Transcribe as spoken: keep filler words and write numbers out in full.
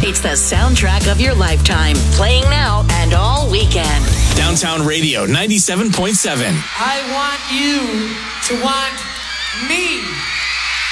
It's the soundtrack of your lifetime, playing now and all weekend. Downtown Radio ninety-seven point seven. I want you to want me.